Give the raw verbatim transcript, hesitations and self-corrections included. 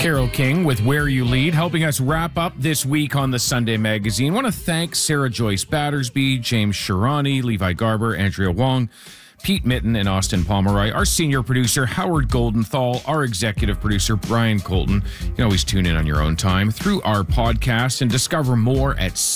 Carol King with Where You Lead, helping us wrap up this week on the Sunday Magazine. I want to thank Sarah Joyce Battersby, James Shirani, Levi Garber, Andrea Wong, Pete Mitten, and Austin Pomeroy. Our senior producer, Howard Goldenthal. Our executive producer, Brian Colton. You can always tune in on your own time through our podcast and discover more at